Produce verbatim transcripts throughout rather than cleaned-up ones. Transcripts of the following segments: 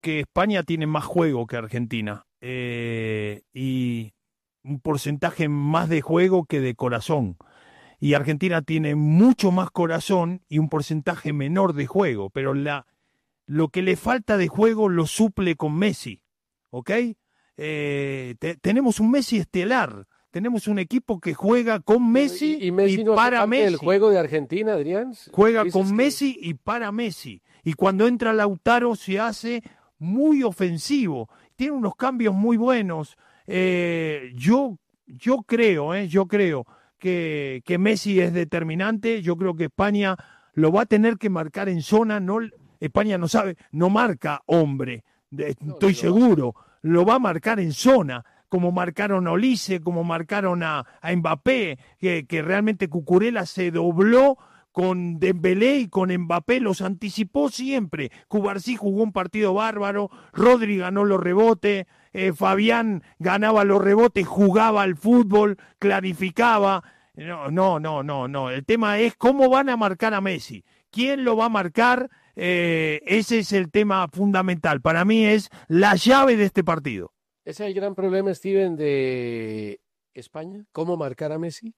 que España tiene más juego que Argentina eh, y un porcentaje más de juego que de corazón. Y Argentina tiene mucho más corazón y un porcentaje menor de juego, pero la, lo que le falta de juego lo suple con Messi, ¿ok? Eh, te, tenemos un Messi estelar, tenemos un equipo que juega con Messi y, y, y, Messi y no para hace parte Messi. del juego de Argentina, Adrián. Juega con que... Messi y para Messi. Y cuando entra Lautaro se hace muy ofensivo. Tiene unos cambios muy buenos. Eh, yo, yo creo, eh, yo creo que, que Messi es determinante. Yo creo que España lo va a tener que marcar en zona. No, España no sabe, no marca hombre. De, no, estoy no, seguro. No. Lo va a marcar en zona, como marcaron a Olise, como marcaron a, a Mbappé, que, que realmente Cucurella se dobló con Dembélé y con Mbappé, los anticipó siempre. Cubarsí jugó un partido bárbaro, Rodri ganó los rebotes, eh, Fabián ganaba los rebotes, jugaba al fútbol, clarificaba. No, no, no, no, no. El tema es cómo van a marcar a Messi. ¿Quién lo va a marcar? Eh, ese es el tema fundamental. Para mí es la llave de este partido. ¿Ese es el gran problema, Steven, de España? ¿Cómo marcar a Messi?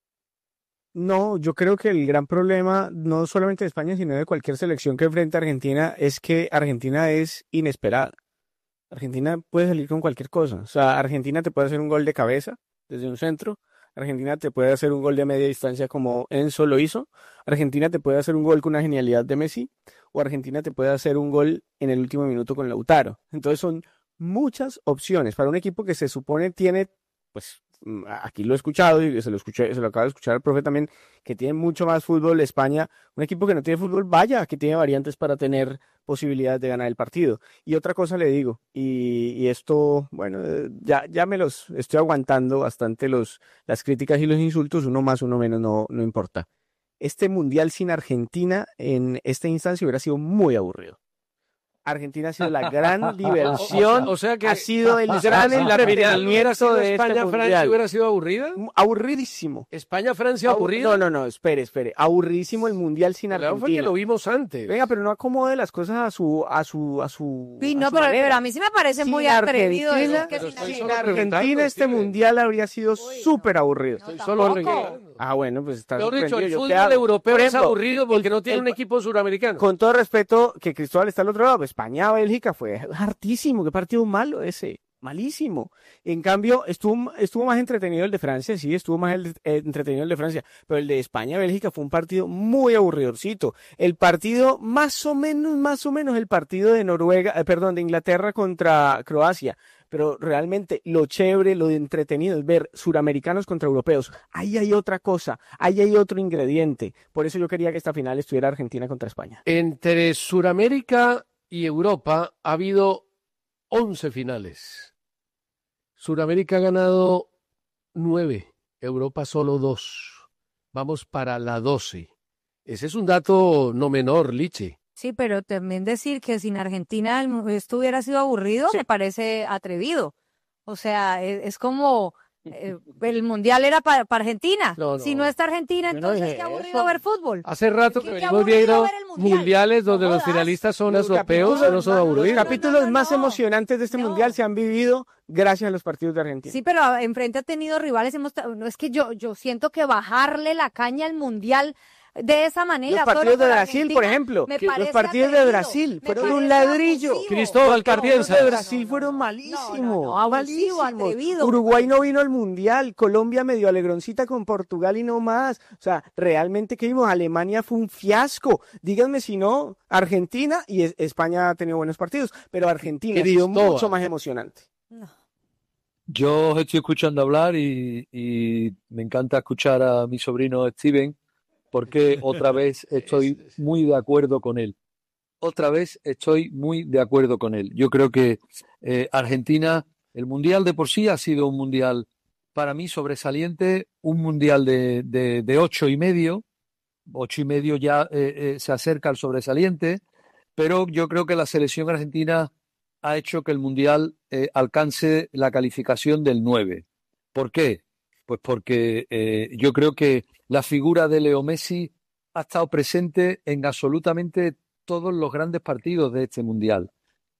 No, yo creo que el gran problema, no solamente de España, sino de cualquier selección que enfrente a Argentina, es que Argentina es inesperada. Argentina puede salir con cualquier cosa. O sea, Argentina te puede hacer un gol de cabeza desde un centro. Argentina te puede hacer un gol de media distancia como Enzo lo hizo. Argentina te puede hacer un gol con una genialidad de Messi. O Argentina te puede hacer un gol en el último minuto con Lautaro. Entonces son muchas opciones para un equipo que se supone tiene, pues, aquí lo he escuchado y se lo escuché, se lo acabo de escuchar al profe también, que tiene mucho más fútbol España. Un equipo que no tiene fútbol, vaya, que tiene variantes para tener posibilidades de ganar el partido. Y otra cosa le digo, y, y esto, bueno, ya, ya me los estoy aguantando bastante los, las críticas y los insultos, uno más, uno menos, no, no importa. Este mundial sin Argentina en esta instancia hubiera sido muy aburrido. Argentina ha sido la gran diversión, o sea que ha sido el gran entretenimiento de España, este mundial. Francia hubiera sido aburrida. Aburridísimo. España, Francia, aburrido. No, no, no, espere, espere. Aburridísimo el mundial sin Claro, Argentina. fue que lo vimos antes. Venga, pero no acomode las cosas a su, a su, a su. Sí, a no, su pero, manera. pero a mí sí me parece Sin muy atrevido. Argentina, decir que pero sin estoy Sin solo Argentina. Argentina este Steven. mundial habría sido Uy, súper no. aburrido. No, Estoy solo tampoco. arreglando. Ah, bueno, pues está Mejor dicho, el sorprendido. Yo fútbol quedaba- europeo Por es ejemplo, aburrido porque el- no tiene el- un equipo suramericano. Con todo respeto, que Cristóbal está al otro lado, España, Bélgica fue hartísimo, qué partido malo ese, malísimo. En cambio, estuvo, estuvo más entretenido el de Francia, sí, estuvo más el, eh, entretenido el de Francia, pero el de España, Bélgica fue un partido muy aburridorcito. El partido, más o menos, más o menos el partido de Noruega, eh, perdón, de Inglaterra contra Croacia. Pero realmente lo chévere, lo entretenido es ver suramericanos contra europeos. Ahí hay otra cosa, ahí hay otro ingrediente. Por eso yo quería que esta final estuviera Argentina contra España. Entre Suramérica y Europa ha habido once finales. Suramérica ha ganado nueve, Europa solo dos. Vamos para la doce. Ese es un dato no menor, Liche. Sí, pero también decir que sin Argentina el- esto hubiera sido aburrido Sí. me parece atrevido. O sea, es, es como eh, el mundial era para, para Argentina. No, no. Si no está Argentina, Yo no entonces dije qué aburrido eso. ver fútbol. Hace rato Es que que qué venimos aburrido viendo ver el mundial. mundiales donde No los jodas. finalistas son Los europeos capítulos- o no son no, no, aburridos. no, Capítulos no, más no. emocionantes de este No. mundial se han vivido gracias a los partidos de Argentina. Sí, pero ah, enfrente ha tenido rivales. Hemos, ta- no es que yo, yo siento que bajarle la caña al mundial de esa manera. Los partidos solo de por Brasil, Argentina, por ejemplo, me que los parece partidos de atrevido, Brasil me fueron parece un ladrillo. abusivo. Cristóbal, ¿qué Los partidos piensas? de Brasil fueron No, malísimos, no, no, abusivo, malísimos. atrevido. Uruguay no vino al mundial, Colombia medio alegroncita con Portugal y no más. O sea, realmente que vimos, Alemania fue un fiasco. Díganme si no, Argentina y es- España ha tenido buenos partidos, pero Argentina ha sido Cristóbal. mucho más emocionante. No. Yo os estoy escuchando hablar y, y me encanta escuchar a mi sobrino Steven porque otra vez estoy muy de acuerdo con él. Otra vez estoy muy de acuerdo con él. Yo creo que eh, Argentina, el Mundial de por sí ha sido un Mundial para mí sobresaliente, un Mundial de, de, de ocho y medio, ocho y medio ya eh, eh, se acerca al sobresaliente, pero yo creo que la selección argentina ha hecho que el Mundial eh, alcance la calificación del nueve. ¿Por qué? Pues porque eh, yo creo que la figura de Leo Messi ha estado presente en absolutamente todos los grandes partidos de este Mundial.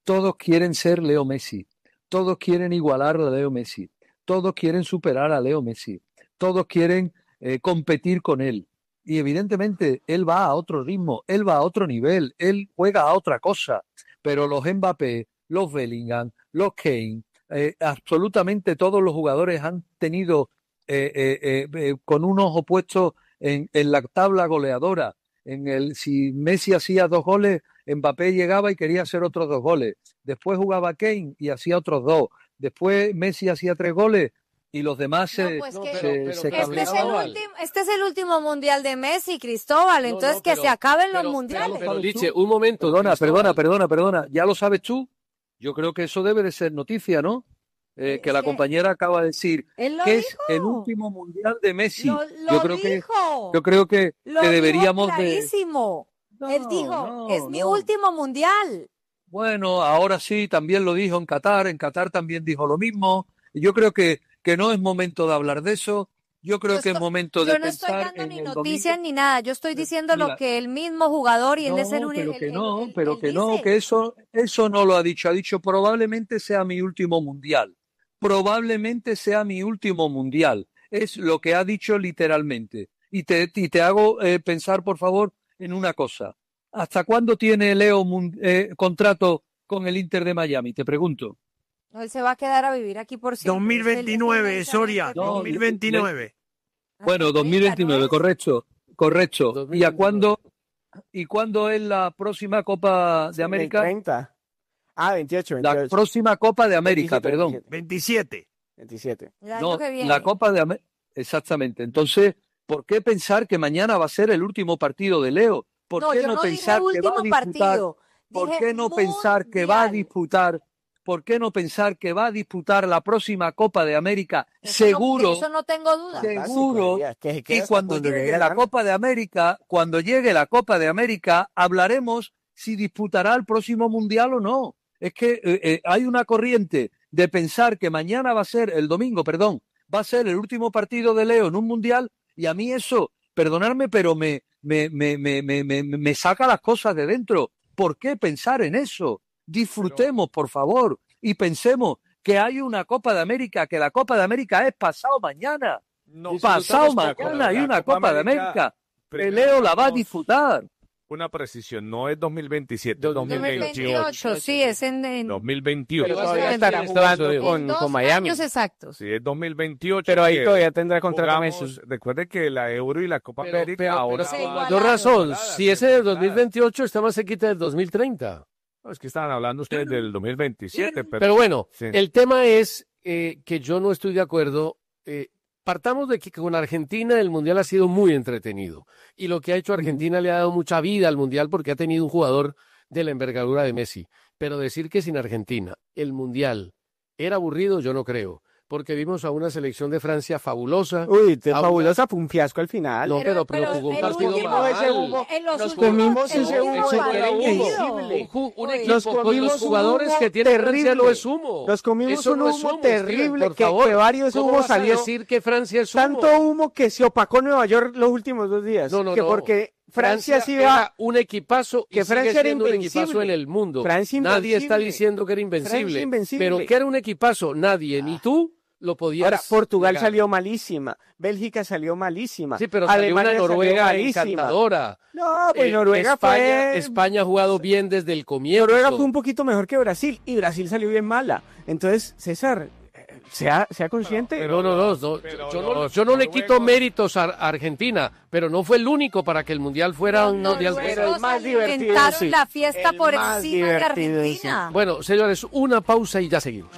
todos quieren ser Leo Messi, todos quieren igualar a Leo Messi, todos quieren superar a Leo Messi, todos quieren eh, competir con él. Y evidentemente él va a otro ritmo, él va a otro nivel, él juega a otra cosa. Pero los Mbappé, los Bellingham, los Kane, eh, absolutamente todos los jugadores han tenido eh, eh, eh, eh, con unos opuestos en, en la tabla goleadora. En el, si Messi hacía dos goles, Mbappé llegaba y quería hacer otros dos goles. Después jugaba Kane y hacía otros dos. Después Messi hacía tres goles y los demás No, se, pues se, que- pero- se pero- Este es, el cabreaban. último, este es el último mundial de Messi, Cristóbal. No, Entonces no, que pero- se acaben los pero- mundiales. Pero, Liche, un momento. Perdona, Cristóbal. perdona, perdona, perdona. ¿Ya lo sabes tú? Yo creo que eso debe de ser noticia, ¿no? Eh, Es que la que- compañera acaba de decir Él lo que es dijo. el último mundial de Messi. Lo, lo yo creo que dijo. yo creo que, Lo que dijo deberíamos de clarísimo. Él No, dijo, no, es mi no. último mundial. Bueno, ahora sí, también lo dijo en Qatar, en Qatar también dijo lo mismo. Y yo creo que, que no es momento de hablar de eso. Yo creo Yo que es estoy- momento de Yo no estoy pensar dando en ni el noticias domingo. ni nada. Yo estoy diciendo lo Mira, que el mismo jugador y él es el No, único. pero que no, pero que no, que eso, eso no lo ha dicho. Ha dicho probablemente sea mi último mundial. Probablemente sea mi último mundial. Es lo que ha dicho literalmente. Y te, y te hago eh, pensar, por favor, en una cosa. ¿Hasta cuándo tiene Leo mun- eh, contrato con el Inter de Miami? Te pregunto. No, él se va a quedar a vivir aquí por siempre. dos mil veintinueve, Es el- Soria, No, dos mil veintinueve. Bueno, Hasta dos mil veintinueve, treinta, ¿no es? correcto, correcto. ¿Y a dos mil veintinueve. cuándo, y cuándo es la próxima Copa de América? treinta. Ah, veintiocho, La veintiocho. próxima Copa de América, veintisiete, perdón. veintisiete. veintisiete. El año No, que viene. la Copa de América. Exactamente. Entonces, ¿por qué pensar que mañana va a ser el último partido de Leo? ¿Por No, qué yo no no dije pensar que va a último disputar? partido. ¿Por Dije qué no pensar que va a mundial. disputar? ¿Por qué no pensar que va a disputar la próxima Copa de América? Eso no- Seguro. de eso no tengo duda. Sí. Seguro. Fantástico, que se quede Y hasta cuando cuando llegue llegue la gana. Copa de América, cuando llegue la Copa de América, hablaremos si disputará el próximo mundial o no. Es que eh, eh, hay una corriente de pensar que mañana va a ser, el domingo, perdón, va a ser el último partido de Leo en un mundial, y a mí eso, perdonadme, pero me, me, me, me, me, me, me saca las cosas de dentro. ¿Por qué pensar en eso? Disfrutemos, por favor, y pensemos que hay una Copa de América, que la Copa de América es pasado mañana. No, Pasado disfrutamos con mañana hay la una Copa de América. primero Leo la va a hagamos disfrutar. Una precisión, no es dos mil veintisiete, dos dos mil mil veintiocho. dos mil veintiocho, sí, es en, en, dos mil veintiuno. Pero va a todavía ser estará en este jugando estadio. con, en dos con Miami. años exactos. Sí, es dos mil veintiocho. Pero ahí que todavía tendrá contrato jugamos- Messi. Recuerde que la Euro y la Copa Pero, América pero- ahora pero se con van- mayor igualaron. razón, Igualadas, si ese es del igualadas. dos mil veintiocho, está más cerquita del dos mil treinta. No, es que estaban hablando ustedes del dos mil veintisiete, pero, Pero bueno, sí. el tema es eh, que yo no estoy de acuerdo. eh, partamos de que con Argentina el Mundial ha sido muy entretenido. Y lo que ha hecho Argentina le ha dado mucha vida al Mundial porque ha tenido un jugador de la envergadura de Messi. Pero decir que sin Argentina el Mundial era aburrido, yo no creo. Porque vimos a una selección de Francia fabulosa. Uy, te- Ah, fabulosa, fue un fiasco al final. No, pero, Pero- pero pero jugó un el partido último- mal. ese humo- En los Nos últimos- comimos el ese último humo, Eso era era humo. partido. invencible. Un, ju- un Uy. equipo Nos con comimos los un jugadores humo que tiene Francia terrible. no es humo. Nos comimos Eso un no es humo humo, Steven, terrible por que, favor. que varios ¿Cómo humos vas a salió. decir que Francia es humo? Tanto humo que se opacó Nueva York los últimos dos días. No, no, que no. porque Francia, sí era va. un equipazo y que sigue Francia era siendo un invencible. equipazo en el mundo. Francia Nadie está invencible. diciendo que era invencible, Francia invencible. pero que era un equipazo, nadie, ni tú lo podías. Ahora, Portugal negar. salió malísima. Bélgica salió malísima. Sí, pero salió una Alemania salió Noruega malísima. encantadora. No, pues Eh, Noruega España, fue. España ha jugado bien desde el comienzo. Noruega fue un poquito mejor que Brasil y Brasil salió bien mala. Entonces, César, eh, sea, sea consciente. Pero no, no, no, pero yo no, los yo no le quito noruegos- méritos a a Argentina, pero no fue el único para que el Mundial fuera un Los Mundial. Pero el noruegos más divertido, alimentaron sí. la fiesta El por más encima de divertido, sí. Argentina. Bueno, señores, una pausa y ya seguimos.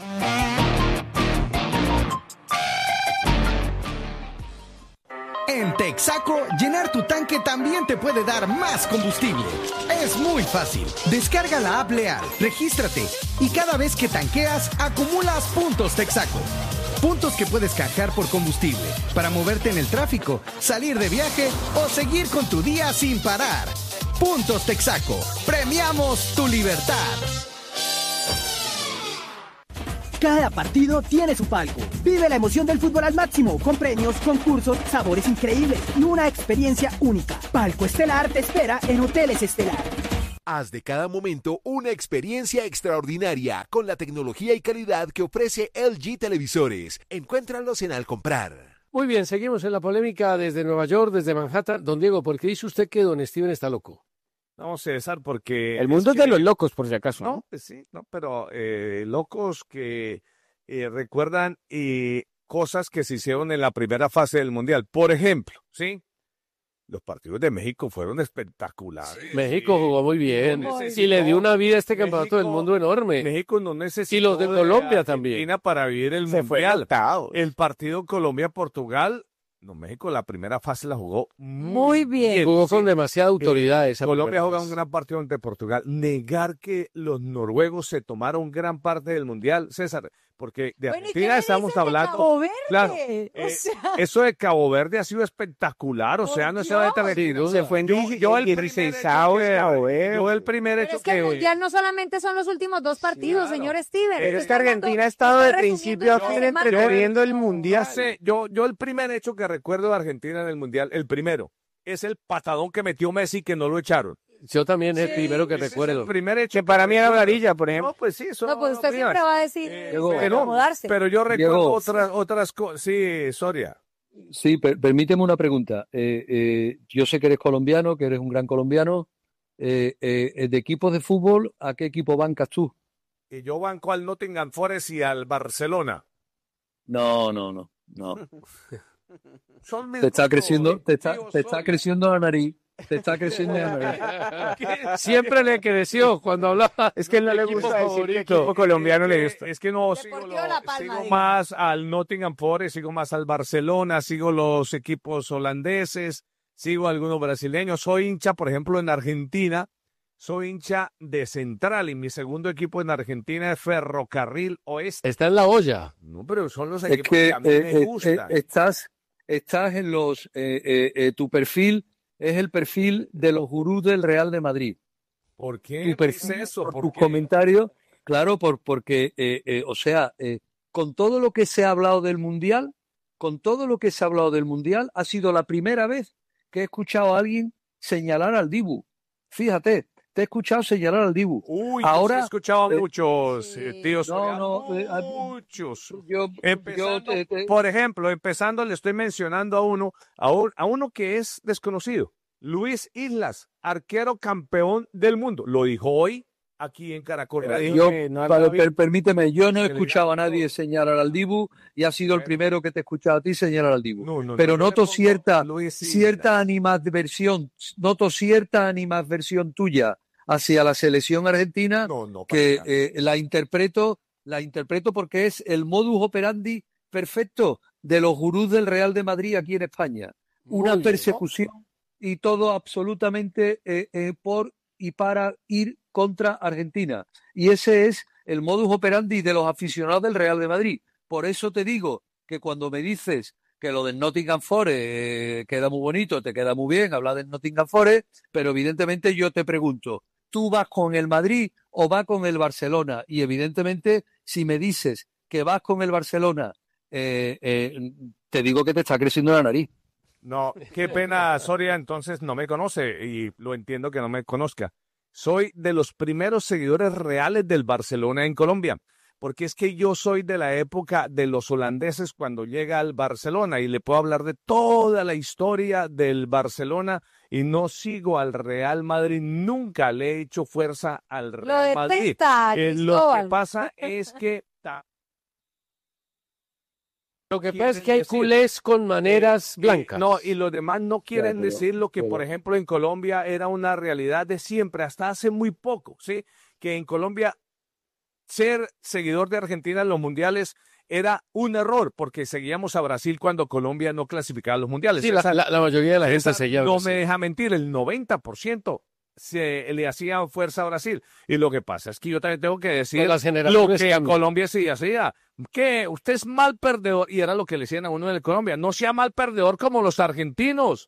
En Texaco, llenar tu tanque también te puede dar más combustible. Es muy fácil. Descarga la app Leal, regístrate y cada vez que tanqueas, acumulas puntos Texaco. Puntos que puedes canjear por combustible, para moverte en el tráfico, salir de viaje o seguir con tu día sin parar. Puntos Texaco. Premiamos tu libertad. Cada partido tiene su palco. Vive la emoción del fútbol al máximo, con premios, concursos, sabores increíbles y una experiencia única. Palco Estelar te espera en Hoteles Estelar. Haz de cada momento una experiencia extraordinaria con la tecnología y calidad que ofrece L G Televisores. Encuéntralos en Al Comprar. Muy bien, seguimos en la polémica desde Nueva York, desde Manhattan. Don Diego, ¿por qué dice usted que don Steven está loco? No, César, porque... El mundo es, es de que... los locos, por si acaso. No, pues sí, no, pero eh, locos que eh, recuerdan eh, cosas que se hicieron en la primera fase del Mundial. Por ejemplo, ¿sí? Los partidos de México fueron espectaculares. Sí, México jugó muy bien. No y le dio una vida a este México, campeonato del mundo enorme. México no necesitó y los de Colombia de también. Para vivir el Se Mundial. Fue el partido Colombia-Portugal, no, México la primera fase la jugó muy, muy bien. bien. Jugó sí. con demasiada autoridad. Esa Colombia jugó un gran partido ante Portugal. Negar que los noruegos se tomaron gran parte del Mundial, César, porque de bueno, Argentina estamos hablando. De Cabo Verde? Claro, o eh, sea... eso de Cabo Verde ha sido espectacular, o sea, no se va a detener. Se fue en yo, yo el dieciseisavo de Cabo Verde. Yo el primer Pero hecho es que, que el Mundial no solamente son los últimos dos partidos, claro. señor Steven. Pero es Está que Argentina hablando- ha estado de está principio a resumiendo fin el tema. entreteniendo el Mundial. Yo, sé, yo, yo el primer hecho que recuerdo de Argentina en el Mundial, el primero, es el patadón que metió Messi que no lo echaron. Yo también es el Sí. primero que Ese es recuerdo. el primer hecho Que para mí era varilla, por ejemplo. No, pues sí, eso No, pues usted no, siempre va a decir Eh, Diego, de pero, acomodarse. pero yo recuerdo Diego. otras otras cosas. Sí, Soria. Sí, per- permíteme una pregunta. Eh, eh, yo sé que eres colombiano, que eres un gran colombiano. Eh, eh, de equipos de fútbol, ¿a qué equipo bancas tú? Y yo banco al Nottingham Forest y al Barcelona. No, no, no, no. Son mis Te está dos creciendo, te está, tíos te está Soria. creciendo la nariz. Te está creciendo la nariz. Siempre le creció cuando hablaba. Es que él no le equipo gusta decir que favorito. equipo colombiano le Es gusta. que, es que no sigo, Deportivo lo- La Palma, sigo diga. más al Nottingham Forest, sigo más al Barcelona, sigo los equipos holandeses, sigo algunos brasileños. Soy hincha, por ejemplo, en Argentina, soy hincha de Central y mi segundo equipo en Argentina es Ferrocarril Oeste. Está en la olla. No, pero son los Es equipos que que a mí eh, me eh, gustan. eh, estás, estás en los, eh, eh, eh, tu perfil es el perfil de los gurús del Real de Madrid. ¿Por qué Tu me perfil, dice eso? por ¿Por tus qué? comentarios, claro, por, porque, eh, eh, o sea, eh, con todo lo que se ha hablado del Mundial, con todo lo que se ha hablado del Mundial, ha sido la primera vez que he escuchado a alguien señalar al Dibu. Fíjate, te he escuchado señalar al Dibu. Uy, Ahora, yo sí he escuchado eh, muchos, eh, tíos. no, Soria, no, eh, ah, muchos. Yo, Empezando, yo te- te- por ejemplo, empezando, le estoy mencionando a uno, a, un- a uno que es desconocido. Luis Islas, arquero campeón del mundo. Lo dijo hoy aquí en Caracol Pero Radio. dijo yo, que no para- andaba bien. per- permíteme, yo no he Que le escuchado a diga- nadie señalar al Dibu y ha sido el Bueno. primero que te he escuchado a ti señalar al Dibu. No, no, Pero no, yo le noto pongo cierta, Luis Islas. cierta animadversión, noto cierta animadversión tuya hacia la selección argentina No, no, que para nada. eh, la interpreto, la interpreto porque es el modus operandi perfecto de los gurús del Real de Madrid aquí en España. Una Muy bien. persecución y todo absolutamente eh, eh, por y para ir contra Argentina. Y ese es el modus operandi de los aficionados del Real de Madrid. Por eso te digo que cuando me dices que lo del Nottingham Forest eh, queda muy bonito, te queda muy bien hablar del Nottingham Forest, pero evidentemente yo te pregunto, ¿tú vas con el Madrid o vas con el Barcelona? Y evidentemente, si me dices que vas con el Barcelona, eh, eh, te digo que te está creciendo la nariz. No, qué pena, Soria, entonces no me conoce y lo entiendo que no me conozca. Soy de los primeros seguidores reales del Barcelona en Colombia, porque es que yo soy de la época de los holandeses cuando llega al Barcelona y le puedo hablar de toda la historia del Barcelona y no sigo al Real Madrid, nunca le he hecho fuerza al Lo Real Madrid. detesta, Eh, lo que Cristóbal. pasa es que ta- Lo que pasa quieren es que hay decir- culés con maneras Y- blancas. No, y los demás no quieren pero- decir lo que, pero- por ejemplo, en Colombia era una realidad de siempre, hasta hace muy poco, ¿sí? Que en Colombia ser seguidor de Argentina en los mundiales era un error, porque seguíamos a Brasil cuando Colombia no clasificaba a los mundiales. Sí, la, Esa- la- la mayoría de la gente esa seguía. no Brasil. me deja mentir, el noventa por ciento se le hacía fuerza a Brasil. Y lo que pasa es que yo también tengo que decir Con las lo generaciones que cambian. Colombia sí hacía, que usted es mal perdedor, y era lo que le decían a uno en Colombia, no sea mal perdedor como los argentinos.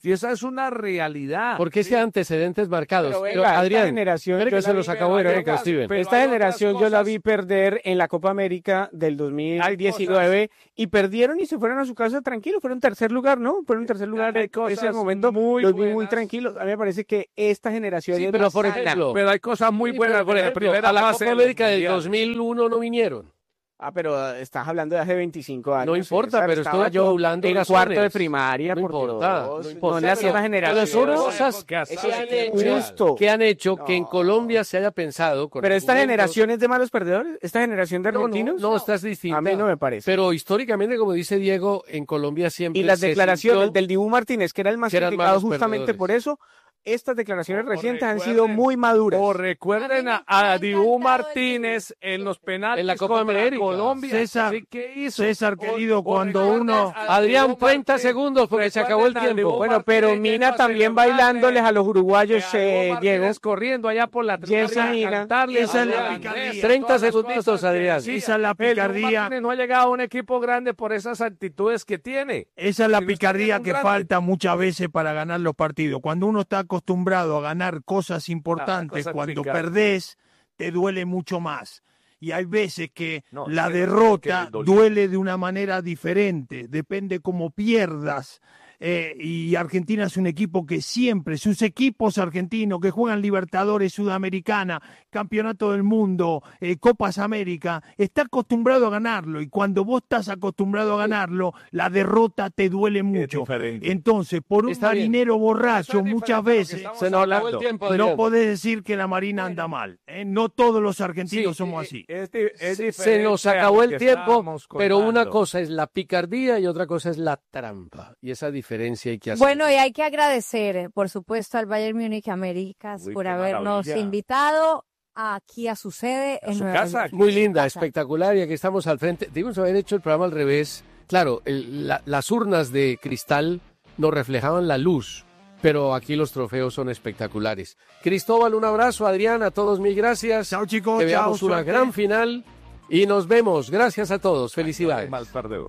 Y esa es una realidad. Porque ese antecedentes marcados. Pero Pero, venga, esta Adrián, generación, espere yo que la se vi- los acabo de pero ver, hay Steven. pero Esta hay generación otras yo la cosas. vi perder en la Copa América del dos mil diecinueve y perdieron y se fueron a su casa tranquilos. Fueron tercer lugar, ¿no? Fueron en tercer lugar. Hay En ese cosas momento muy los vi muy buenas. tranquilos. A mí me parece que esta generación Sí, es pero más por sana. ejemplo, Pero hay cosas muy Sí, buenas. pero, por en la ejemplo, primera a la fase Copa de los América del mundiales. dos mil uno no vinieron. Ah, pero ah, estás hablando de hace veinticinco años. No importa, César. pero Estaba estoy yo acumulando en razones. cuarto de primaria. No por importa, Dios. no importa. No, las Pero- nuevas generaciones. Pero son Eso cosas es porque que han así- hecho, Justo. que han hecho que en No. Colombia se haya pensado con Pero esta argumentos- generación es de malos perdedores. Esta generación de No, no, argentinos. no, estás distinta. A mí no me parece. Pero históricamente, como dice Diego, en Colombia siempre Y las se declaraciones sintió- del Dibu Martínez, que era el más que eran criticado malos justamente perdedores. por eso, estas declaraciones O recientes han recuerden- sido muy maduras. O A mí recuerden me a, a ha Dibu encantado Martínez en los penales En la Copa contra América. Colombia. César, ¿Sí? ¿Qué hizo? César, O- querido, o cuando recuerden uno- a Adrián, Dibu treinta Martínez. segundos porque se acabó el Recuerden a tiempo. Dibu Bueno, pero Martínez Mina yendo a también celebrarle, bailándoles a los uruguayos, a Dibu eh, Martínez Diego. corriendo allá por la Y esa tribuna a gira- cantarle esa es la a picardía. Andrés, treinta todas las segunditos, cosas que Adrián. decía. Esa es la El Dibu picardía. Martínez no ha llegado a un equipo grande por esas actitudes que tiene. Esa es la Si no picardía está que bien un falta muchas veces para ganar los partidos. Cuando uno está acostumbrado a ganar cosas importantes, cosas cuando picantes. perdés, te duele mucho más. Y hay veces que No, la es que- derrota es que el dolor- duele de una manera diferente, depende cómo pierdas. Eh, y Argentina es un equipo que siempre, sus equipos argentinos que juegan Libertadores, Sudamericana, Campeonato del Mundo, eh, Copas América, está acostumbrado a ganarlo. Y cuando vos estás acostumbrado a ganarlo, la derrota te duele mucho. diferente. Entonces, por un Está bien. marinero Eso borracho, es muchas diferente a lo que veces estamos Se nos acabó el hablando. tiempo, no Adrián. podés decir que la Marina anda mal. ¿eh? No todos los argentinos Sí, somos Eh, así. es di- es Se- se diferente nos a acabó lo el que tiempo, estábamos pero una contando. cosa es la picardía y otra cosa es la trampa. Y esa diferencia hay que hacer. Bueno, y hay que agradecer, eh, por supuesto, al Bayern Múnich Américas Uy, por qué habernos maravilla. invitado aquí a su sede A en su Nueva casa. York. Muy linda, Casa. espectacular, y aquí estamos al frente. Debimos haber hecho el programa al revés. Claro, el- la- las urnas de cristal nos reflejaban la luz, pero aquí los trofeos son espectaculares. Cristóbal, un abrazo. Adrián, a todos mil gracias. Chao, chicos. Que chao, veamos una suerte. gran final y nos vemos. Gracias a todos. Felicidades. Mal perdedor.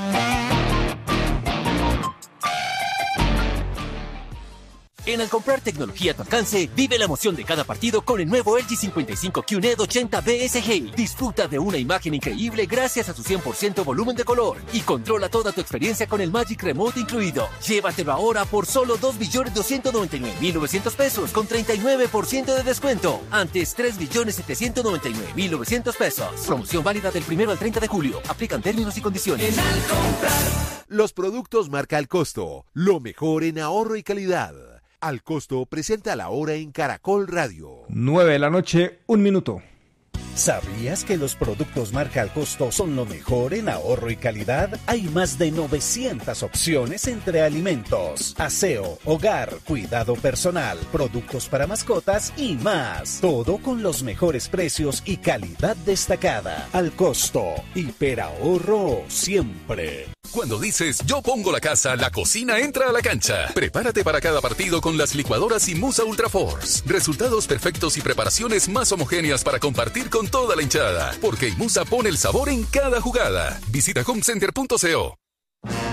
En al comprar tecnología a tu alcance, vive la emoción de cada partido con el nuevo L G cincuenta y cinco Q N E D ochenta B S G. Disfruta de una imagen increíble gracias a su cien por ciento volumen de color y controla toda tu experiencia con el Magic Remote incluido. Llévatelo ahora por solo dos billones doscientos noventa y nueve mil novecientos pesos con treinta y nueve por ciento de descuento. Antes tres billones setecientos noventa y nueve mil novecientos pesos. Promoción válida del primero al treinta de julio. Aplican términos y condiciones. Los productos marca Al Costo, lo mejor en ahorro y calidad. Al Costo presenta la hora en Caracol Radio. nueve de la noche, un minuto. ¿Sabías que los productos marca Al Costo son lo mejor en ahorro y calidad? Hay más de novecientas opciones entre alimentos, aseo, hogar, cuidado personal, productos para mascotas y más. Todo con los mejores precios y calidad destacada. Al Costo, hiperahorro siempre. Cuando dices yo pongo la casa, la cocina entra a la cancha. Prepárate para cada partido con las licuadoras Imusa Ultra Force. Resultados perfectos y preparaciones más homogéneas para compartir con toda la hinchada. Porque Imusa pone el sabor en cada jugada. Visita homecenter punto co.